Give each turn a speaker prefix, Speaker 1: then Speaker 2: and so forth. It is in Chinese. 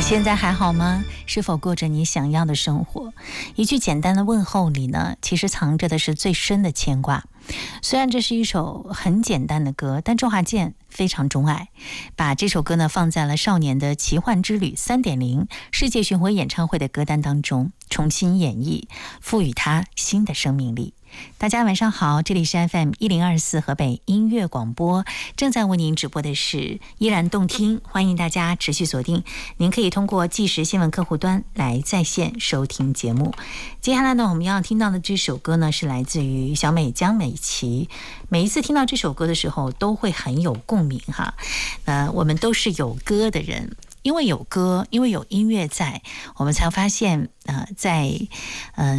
Speaker 1: 现在还好吗？是否过着你想要的生活？一句简单的问候里呢，其实藏着的是最深的牵挂。虽然这是一首很简单的歌，但周华健非常钟爱，把这首歌呢放在了《少年的奇幻之旅 3.0 世界巡回演唱会》的歌单当中，重新演绎，赋予它新的生命力。大家晚上好，这里是 FM1024 河北音乐广播，正在为您直播的是依然动听，欢迎大家持续锁定。您可以通过即时新闻客户端来在线收听节目。接下来呢，我们要听到的这首歌呢，是来自于小美江美琪。每一次听到这首歌的时候，都会很有共鸣哈。我们都是有歌的人。因为有歌，因为有音乐在，我们才发现在